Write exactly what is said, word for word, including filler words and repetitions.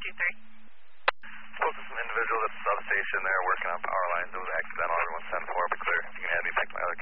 two three. Spoke to some individuals at the substation there working on power lines. It was accidental. Everyone sent for, but clear. If you can add me back to my other